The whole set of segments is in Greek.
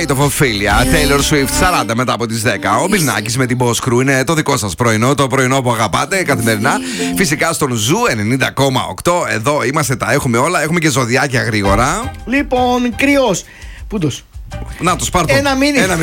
Το Ophelia, Taylor Swift, 40 μετά από τις 10. Ο Μπιλνάκης με την Boss Crew είναι το δικό σας πρωινό, το πρωινό που αγαπάτε καθημερινά. Φυσικά στον Ζου 90,8. Εδώ είμαστε, τα έχουμε όλα. Έχουμε και ζωδιάκια γρήγορα. Λοιπόν, κρυός. Πούντος. Να το σπάρτο. 1-0. Ένα μηδέν.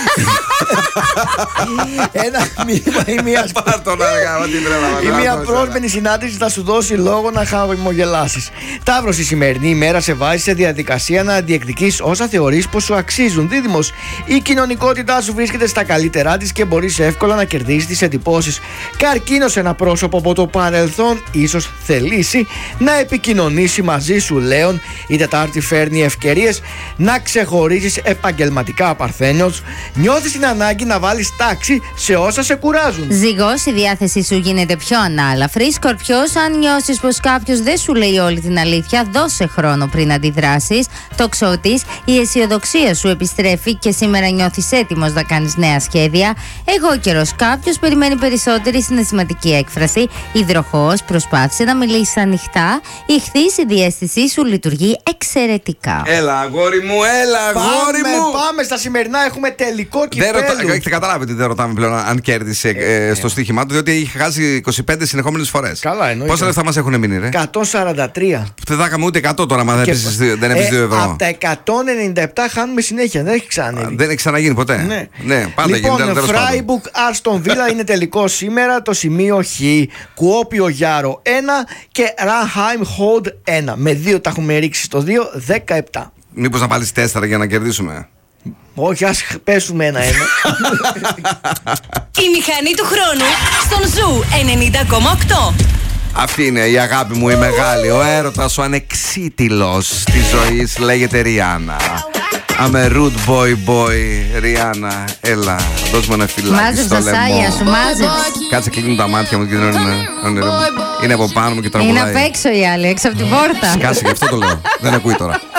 Ένα μήνυμα ή μία Ή μια πρόσμενη συνάντηση θα σου δώσει λόγο να χαμογελάσεις. Ταύρος, η σημερινή ημέρα σε βάζει σε διαδικασία να διεκδικείς όσα θεωρείς πως σου αξίζουν. Δίδυμος, η κοινωνικότητά σου βρίσκεται στα καλύτερά της και μπορείς εύκολα να κερδίσεις τις εντυπώσεις. Καρκίνος, ένα πρόσωπο από το παρελθόν ίσως θελήσει να επικοινωνήσει μαζί σου. Λέων, η Τετάρτη φέρνει ευκαιρίες να ξεχωρίσεις επαγγελματικά. Παρθένιος, νιώθεις την ανάγκη να βάλεις τάξη σε όσα σε κουράζουν. Ζυγός, η διάθεσή σου γίνεται πιο ανάλαφρη. Σκορπιός, αν νιώσεις πως κάποιος δεν σου λέει όλη την αλήθεια, δώσε χρόνο πριν αντιδράσεις. Τοξότης, η αισιοδοξία σου επιστρέφει και σήμερα νιώθεις έτοιμος να κάνεις νέα σχέδια. Εγώκερος, κάποιος περιμένει περισσότερη συναισθηματική έκφραση. Υδροχόος, προσπάθησε να μιλήσεις ανοιχτά. Ιχθύς, η διαίσθησή σου λειτουργεί εξαιρετικά. Έλα, αγόρι μου, έλα, αγόρι μου. Πάμε στα σημερινά, έχουμε τελικό κυπέλλου. Έχετε καταλάβει ότι δεν ρωτάμε πλέον αν κέρδισε στο στοίχημά του, διότι έχει χάσει 25 συνεχόμενες φορές. Καλά, εννοείται. Πόσα λεφτά μας έχουν μείνει, ρε? 143. Δεν θα είχαμε ούτε 100 τώρα, μα δεν έπαιζε 2 ευρώ. Από τα 197 χάνουμε συνέχεια, δεν έχει ξανανέβει. Δεν έχει ξαναγίνει ποτέ. Ναι. Πάντα λοιπόν, γίνεται. Φράιμπουργκ Άστον Βίλα είναι τελικό σήμερα. Το σημείο Χ. Κουόπιο Γιάρο 1 και Ραχάιμ Χόντ 1. Με 2 τα έχουμε ρίξει στο 2, 17. Μήπως να βάλεις 4 για να κερδίσουμε? Όχι, ας πέσουμε 1-1. Η μηχανή του χρόνου στον Ζου 90,8. Αυτή είναι η αγάπη μου η μεγάλη. Ο έρωτας, ο ανεξίτηλος της ζωής λέγεται Ριάννα. I'm a rude boy, Ριάννα. Έλα, δώσ' μου ένα φυλάκι. Μάζεψε στο τα λαιμό. σάλια σου, μάζεψε. Κάτσε, κλείνουν τα μάτια μου και είναι από πάνω μου και τραγουδάει. Είναι απ' έξω η άλλη, έξω από την πόρτα. Σκάσε, γι' αυτό το λέω. Δεν ακούει τώρα.